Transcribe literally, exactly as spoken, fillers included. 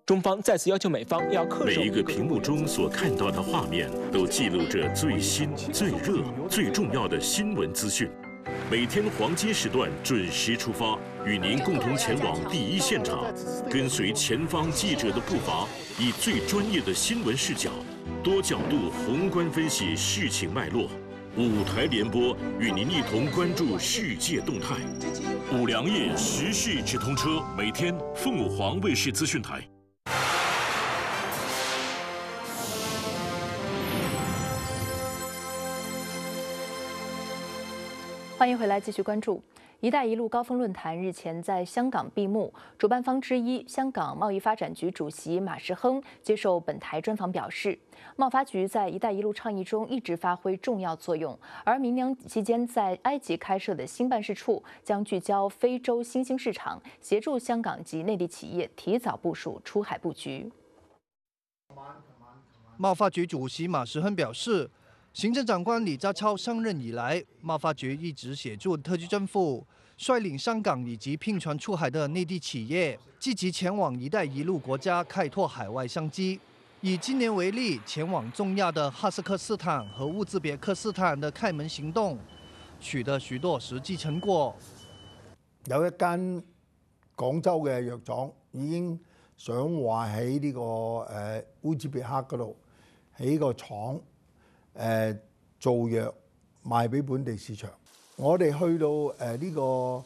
中方再次要求美方要恪守。 每一个屏幕中所看到的画面，都记录着最新、最热、最重要的新闻资讯。每天黄金时段准时出发，与您共同前往第一现场，跟随前方记者的步伐，以最专业的新闻视角，多角度宏观分析事情脉络。五台联播与您一同关注世界动态。五粮液时事直通车，每天凤凰卫视资讯台。 欢迎回来，继续关注“一带一路”高峰论坛日前在香港闭幕。主办方之一香港贸易发展局主席马时亨接受本台专访表示，贸发局在“一带一路”倡议中一直发挥重要作用，而明年期间在埃及开设的新办事处将聚焦非洲新兴市场，协助香港及内地企业提早部署出海布局。 贸发局主席马时亨表示，行政长官李家超上任以来，贸发局一直协助特区政府率领香港以及拼船出海的内地企业，积极前往“一带一路”国家开拓海外商机。以今年为例，前往中亚的哈萨克斯坦和乌兹别克斯坦的开门行动，取得許多實際成果。 有一間廣州嘅藥廠已經想話喺呢個誒烏茲別克嗰度起個廠。誒造藥賣俾本地市場，我哋去到誒呢個